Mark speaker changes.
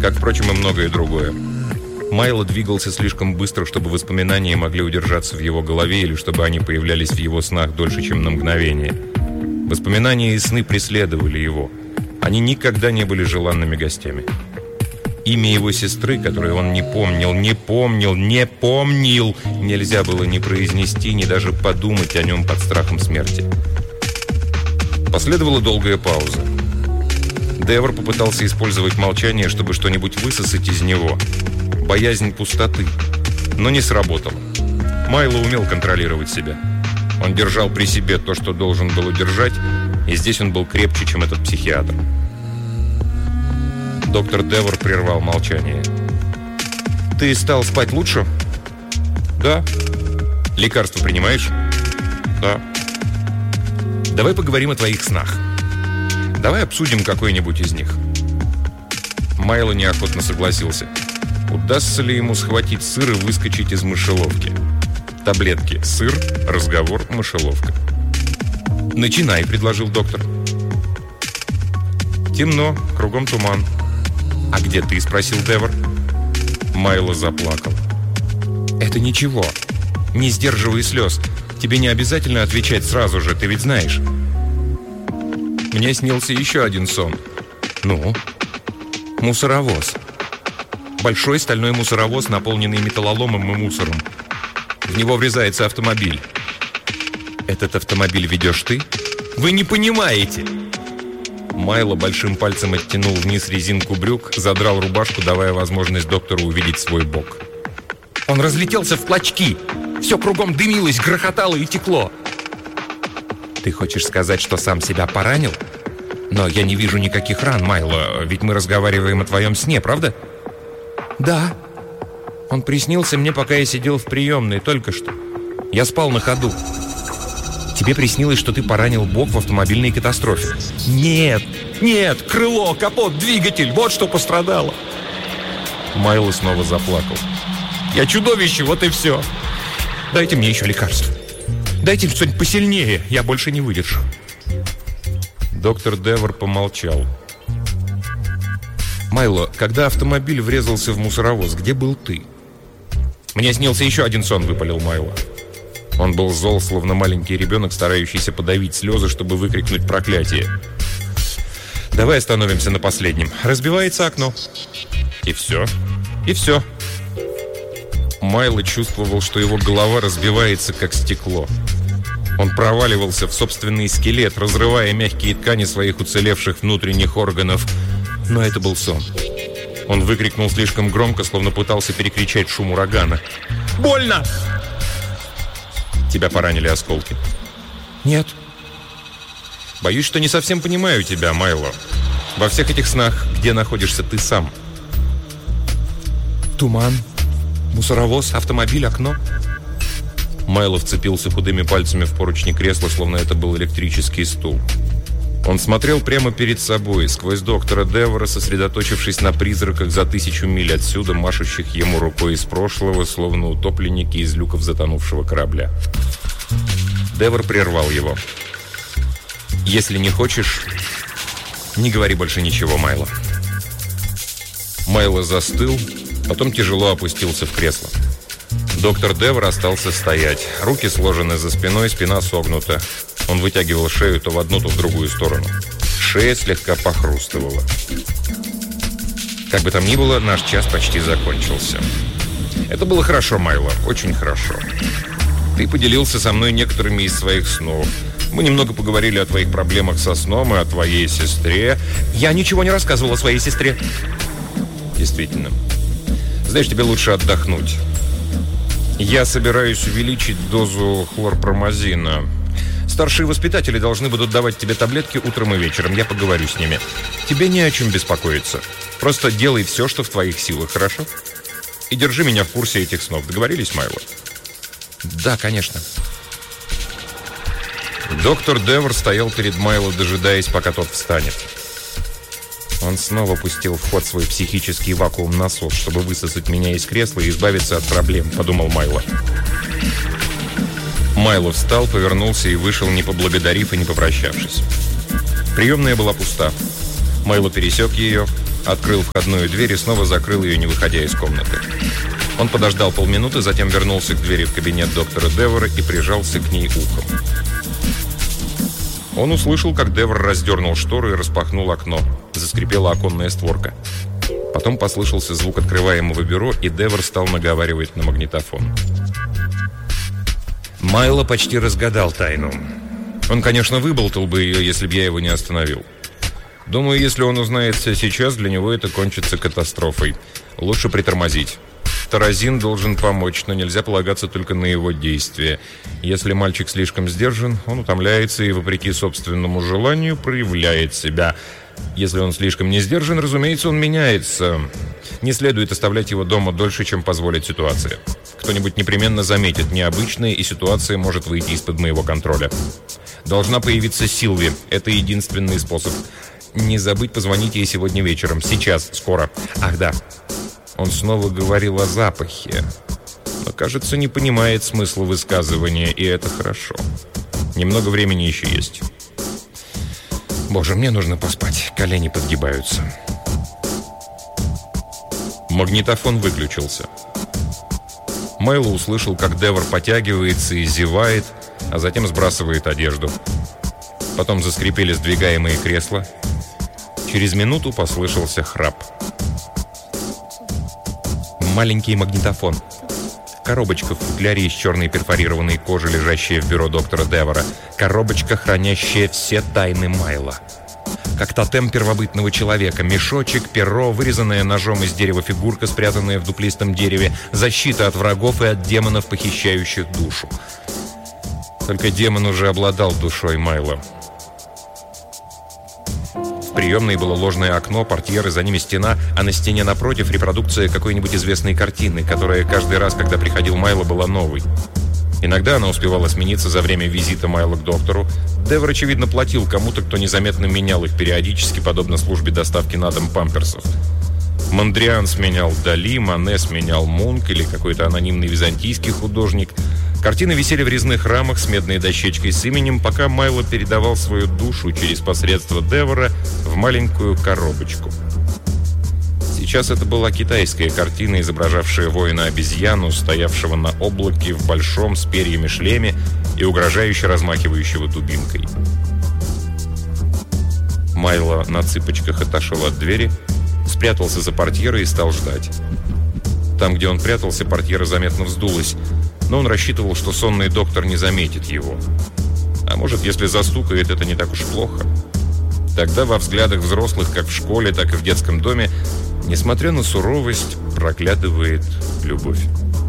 Speaker 1: Как, впрочем, и многое другое. Майло двигался слишком быстро, чтобы воспоминания могли удержаться в его голове или чтобы они появлялись в его снах дольше, чем на мгновение. Воспоминания и сны преследовали его. Они никогда не были желанными гостями. Имя его сестры, которое он не помнил, нельзя было ни произнести, ни даже подумать о нем под страхом смерти. Последовала долгая пауза. Девор попытался использовать молчание, чтобы что-нибудь высосать из него. Боязнь пустоты. Но не сработало. Майло умел контролировать себя. Он держал при себе то, что должен был удержать, и здесь он был крепче, чем этот психиатр. Доктор Девор прервал молчание. «Ты стал спать лучше?» «Да». «Лекарства принимаешь?» «Да». «Давай поговорим о твоих снах. Давай обсудим какой-нибудь из них». Майло неохотно согласился. Удастся ли ему схватить сыр и выскочить из мышеловки? Таблетки, сыр, разговор, мышеловка. «Начинай», — предложил доктор. «Темно, кругом туман». «А где ты?» — спросил Девор. Майло заплакал. «Это ничего. Не сдерживай слез. Тебе не обязательно отвечать сразу же, ты ведь знаешь». «Мне снился еще один сон». «Ну?» «Мусоровоз. Большой стальной мусоровоз, наполненный металлоломом и мусором. В него врезается автомобиль». «Этот автомобиль ведешь ты?» «Вы не понимаете!» Майло большим пальцем оттянул вниз резинку брюк, задрал рубашку, давая возможность доктору увидеть свой бок. «Он разлетелся в клочки! Все кругом дымилось, грохотало и текло!» «Ты хочешь сказать, что сам себя поранил? Но я не вижу никаких ран, Майло, ведь мы разговариваем о твоем сне, правда?» «Да. Он приснился мне, пока я сидел в приемной, только что. Я спал на ходу». «Тебе приснилось, что ты поранил бок в автомобильной катастрофе?» «Нет, нет, крыло, капот, двигатель, вот что пострадало». Майло снова заплакал. «Я чудовище, вот и все. Дайте мне еще лекарство. Дайте что-нибудь посильнее, я больше не выдержу». Доктор Девор помолчал. «Майло, когда автомобиль врезался в мусоровоз, где был ты?» «Мне снился еще один сон», — выпалил Майло. Он был зол, словно маленький ребенок, старающийся подавить слезы, чтобы выкрикнуть проклятие. «Давай остановимся на последнем. Разбивается окно». «И все? И все». Майло чувствовал, что его голова разбивается, как стекло. Он проваливался в собственный скелет, разрывая мягкие ткани своих уцелевших внутренних органов. Но это был сон. Он выкрикнул слишком громко, словно пытался перекричать шум урагана. «Больно!» «Тебя поранили осколки?» «Нет». «Боюсь, что не совсем понимаю тебя, Майло. Во всех этих снах, где находишься ты сам?» «Туман, мусоровоз, автомобиль, окно». Майло вцепился худыми пальцами в поручни кресла, словно это был электрический стул. Он смотрел прямо перед собой, сквозь доктора Девора, сосредоточившись на призраках за 1000 миль отсюда, машущих ему рукой из прошлого, словно утопленники из люков затонувшего корабля. Девор прервал его. «Если не хочешь, не говори больше ничего, Майло». Майло застыл, потом тяжело опустился в кресло. Доктор Девор остался стоять. Руки сложены за спиной, спина согнута. Он вытягивал шею то в одну, то в другую сторону. Шея слегка похрустывала. Как бы там ни было, наш час почти закончился. Это было хорошо, Майло, очень хорошо. Ты поделился со мной некоторыми из своих снов. Мы немного поговорили о твоих проблемах со сном и о твоей сестре. Я ничего не рассказывал о своей сестре. Действительно. Знаешь, тебе лучше отдохнуть. Я собираюсь увеличить дозу хлорпромазина. Старшие воспитатели должны будут давать тебе таблетки утром и вечером. Я поговорю с ними. Тебе не о чем беспокоиться. Просто делай все, что в твоих силах, хорошо? И держи меня в курсе этих снов. Договорились, Майло? Да, конечно. Доктор Девор стоял перед Майло, дожидаясь, пока тот встанет. Он снова пустил в ход свой психический вакуум-насос, чтобы высосать меня из кресла и избавиться от проблем, подумал Майло. Майло встал, повернулся и вышел, не поблагодарив и не попрощавшись. Приемная была пуста. Майло пересек ее. Открыл входную дверь и снова закрыл ее, не выходя из комнаты. Он подождал полминуты, затем вернулся к двери в кабинет доктора Девора и прижался к ней ухом. Он услышал, как Девор раздернул шторы и распахнул окно. Заскрипела оконная створка. Потом послышался звук открываемого бюро, и Девор стал наговаривать на магнитофон. Майло почти разгадал тайну. Он, конечно, выболтал бы ее, если бы я его не остановил. Думаю, если он узнает все сейчас, для него это кончится катастрофой. Лучше притормозить. Таразин должен помочь, но нельзя полагаться только на его действия. Если мальчик слишком сдержан, он утомляется и, вопреки собственному желанию, проявляет себя. Если он слишком не сдержан, разумеется, он меняется. Не следует оставлять его дома дольше, чем позволит ситуация. Кто-нибудь непременно заметит необычное, и ситуация может выйти из-под моего контроля. Должна появиться Силви. Это единственный способ. Не забыть позвонить ей сегодня вечером. Сейчас, скоро. Ах, да. Он снова говорил о запахе. Но, кажется, не понимает смысла высказывания, и это хорошо. Немного времени еще есть. Боже, мне нужно поспать. Колени подгибаются. Магнитофон выключился. Майло услышал, как Девор потягивается и зевает, а затем сбрасывает одежду. Потом заскрипели сдвигаемые кресла. Через минуту послышался храп. Маленький магнитофон. Коробочка в футляре из черной перфорированной кожи, лежащая в бюро доктора Девора. Коробочка, хранящая все тайны Майла. Как тотем первобытного человека. Мешочек, перо, вырезанная ножом из дерева фигурка, спрятанная в дуплистом дереве. Защита от врагов и от демонов, похищающих душу. Только демон уже обладал душой Майла. В приемной было ложное окно, портьеры, за ними стена, а на стене напротив репродукция какой-нибудь известной картины, которая каждый раз, когда приходил Майло, была новой. Иногда она успевала смениться за время визита Майла к доктору. Девор, очевидно, платил кому-то, кто незаметно менял их периодически, подобно службе доставки на дом памперсов. Мондриан сменял Дали, Мане сменял Мунк или какой-то анонимный византийский художник. Картины висели в резных рамах с медной дощечкой с именем, пока Майло передавал свою душу через посредство Девора в маленькую коробочку. Сейчас это была китайская картина, изображавшая воина-обезьяну, стоявшего на облаке в большом с перьями шлеме и угрожающе размахивающего дубинкой. Майло на цыпочках отошел от двери, спрятался за портьерой и стал ждать. Там, где он прятался, портьера заметно вздулась, но он рассчитывал, что сонный доктор не заметит его. А может, если застукает, это не так уж плохо. Тогда во взглядах взрослых, как в школе, так и в детском доме, несмотря на суровость, проглядывает любовь.